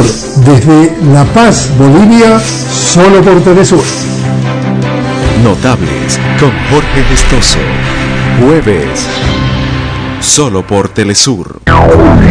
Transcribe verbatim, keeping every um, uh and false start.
Ecuador, desde La Paz, Bolivia, solo por Telesur. Notables con Jorge Gestoso. Jueves, solo por Telesur.